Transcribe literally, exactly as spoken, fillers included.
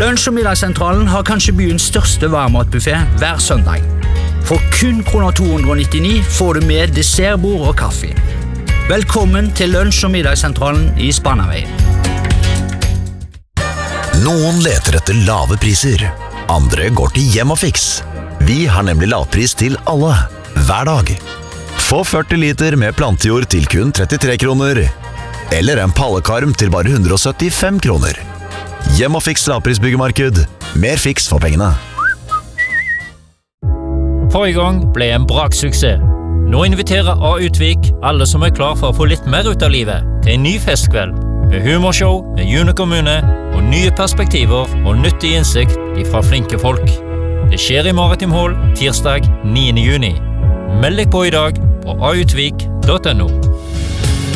Lunsj- og middagssentralen har kanskje byens største varmmatbuffet hver søndag. For kun kroner to hundre nittini får du med dessertbord og kaffe. Velkommen til Lunsj- og middagssentralen i Spannaveien. Noen leter etter lave priser, andre går til Hjem og Fiks. Vi har nemlig lavpris til alle, hver dag. Få førti liter med plantejord til kun trettitre kroner, eller en pallekarm til bare hundre og syttifem kroner. Hjem og Fiks lavprisbyggemarked. Mer fiks for pengene. Forrige gang ble en braksuksess. Nå inviterer A. Utvik alle som er klar for å få litt mer ut av livet, til en ny festkveld, med humorshow, med June kommune, og nye perspektiver og nyttig innsikt ifra flinke folk. Det skjer i Maritim Hall, tirsdag niende juni. Meld deg på i dag på autvik punktum no.